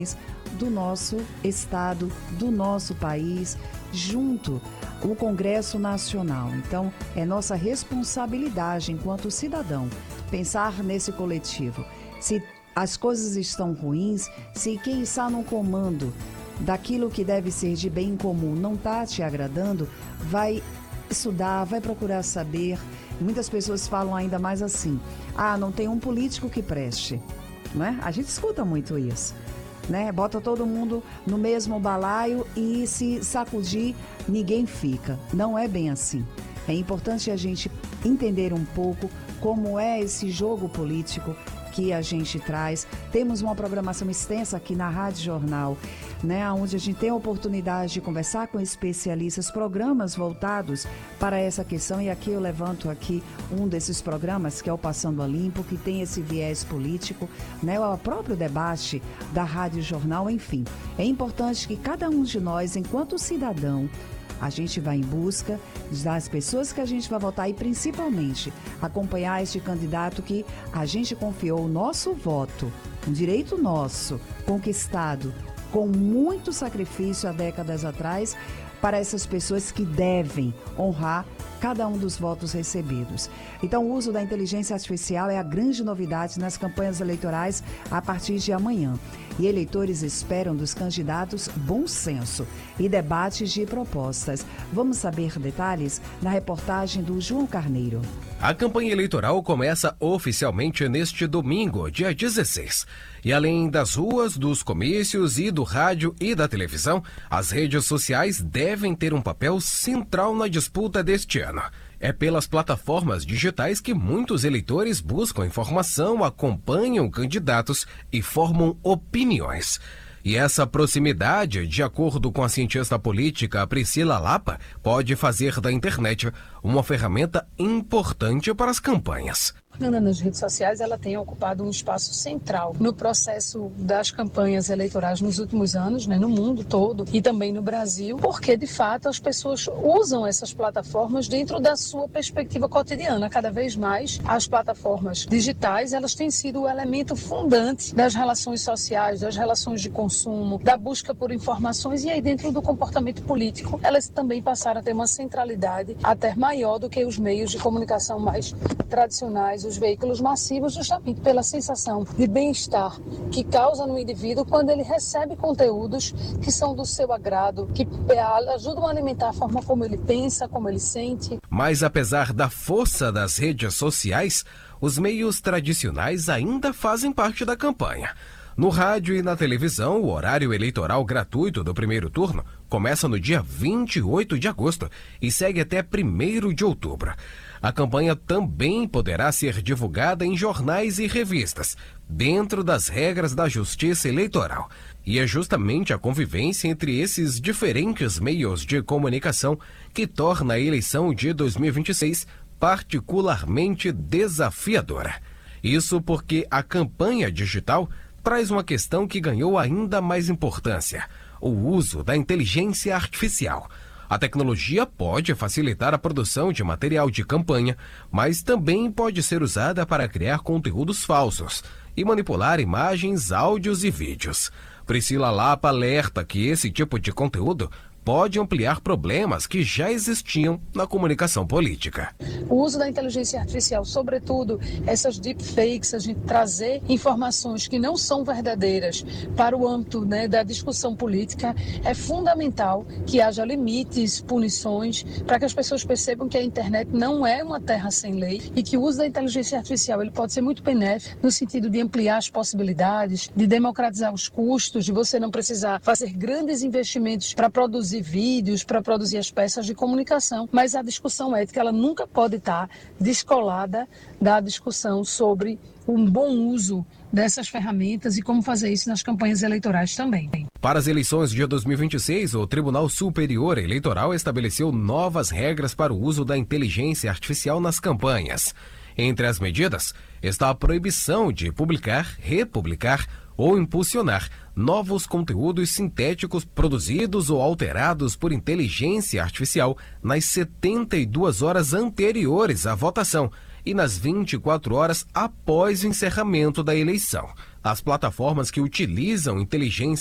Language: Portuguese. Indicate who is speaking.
Speaker 1: do nosso estado, do nosso país, junto o Congresso Nacional. Então, é nossa responsabilidade enquanto cidadão pensar nesse coletivo. Se as coisas estão ruins, se quem está no comando daquilo que deve ser de bem comum não está te agradando, vai estudar, vai procurar saber. Muitas pessoas falam ainda mais assim: não tem um político que preste, não é? A gente escuta muito isso, né? Bota todo mundo no mesmo balaio e se sacudir, ninguém fica. Não é bem assim. É importante a gente entender um pouco como é esse jogo político que a gente traz. Temos uma programação extensa aqui na Rádio Jornal, né, onde a gente tem a oportunidade de conversar com especialistas, programas voltados para essa questão. E aqui eu levanto aqui um desses programas, que é o Passando a Limpo, que tem esse viés político, né, o próprio debate da Rádio Jornal. Enfim, é importante que cada um de nós, enquanto cidadão, a gente vai em busca das pessoas que a gente vai votar e, principalmente, acompanhar este candidato que a gente confiou o nosso voto, um direito nosso, conquistado com muito sacrifício há décadas atrás, para essas pessoas que devem honrar cada um dos votos recebidos. Então, o uso da inteligência artificial é a grande novidade nas campanhas eleitorais a partir de amanhã. E eleitores esperam dos candidatos bom senso e debates de propostas. Vamos saber detalhes na reportagem do João Carneiro.
Speaker 2: A campanha eleitoral começa oficialmente neste domingo, dia 16. E além das ruas, dos comícios e do rádio e da televisão, as redes sociais devem ter um papel central na disputa deste ano. É pelas plataformas digitais que muitos eleitores buscam informação, acompanham candidatos e formam opiniões. E essa proximidade, de acordo com a cientista política Priscila Lapa, pode fazer da internet uma ferramenta importante para as campanhas.
Speaker 3: A propaganda nas redes sociais ela tem ocupado um espaço central no processo das campanhas eleitorais nos últimos anos, né, no mundo todo e também no Brasil, porque de fato as pessoas usam essas plataformas dentro da sua perspectiva cotidiana. Cada vez mais as plataformas digitais elas têm sido o elemento fundante das relações sociais, das relações de consumo, da busca por informações, e aí dentro do comportamento político elas também passaram a ter uma centralidade até maior do que os meios de comunicação mais tradicionais, os veículos massivos, justamente pela sensação de bem-estar que causa no indivíduo quando ele recebe conteúdos que são do seu agrado, que ajudam a alimentar a forma como ele pensa, como ele sente.
Speaker 2: Mas apesar da força das redes sociais, os meios tradicionais ainda fazem parte da campanha. No rádio e na televisão, o horário eleitoral gratuito do primeiro turno começa no dia 28 de agosto e segue até 1º de outubro. A campanha também poderá ser divulgada em jornais e revistas, dentro das regras da Justiça Eleitoral. E é justamente a convivência entre esses diferentes meios de comunicação que torna a eleição de 2026 particularmente desafiadora. Isso porque a campanha digital traz uma questão que ganhou ainda mais importância: o uso da inteligência artificial. A tecnologia pode facilitar a produção de material de campanha, mas também pode ser usada para criar conteúdos falsos e manipular imagens, áudios e vídeos. Priscila Lapa alerta que esse tipo de conteúdo pode ampliar problemas que já existiam na comunicação política.
Speaker 3: O uso da inteligência artificial, sobretudo essas deepfakes, a gente trazer informações que não são verdadeiras para o âmbito, né, da discussão política, é fundamental que haja limites, punições, para que as pessoas percebam que a internet não é uma terra sem lei e que o uso da inteligência artificial ele pode ser muito benéfico no sentido de ampliar as possibilidades, de democratizar os custos, de você não precisar fazer grandes investimentos para produzir vídeos, para produzir as peças de comunicação, mas a discussão ética ela nunca pode estar descolada da discussão sobre um bom uso dessas ferramentas e como fazer isso nas campanhas eleitorais também.
Speaker 2: Para as eleições de 2026, o Tribunal Superior Eleitoral estabeleceu novas regras para o uso da inteligência artificial nas campanhas. Entre as medidas está a proibição de publicar, republicar ou impulsionar novos conteúdos sintéticos produzidos ou alterados por inteligência artificial nas 72 horas anteriores à votação, e nas 24 horas após o encerramento da eleição. As plataformas que utilizam inteligência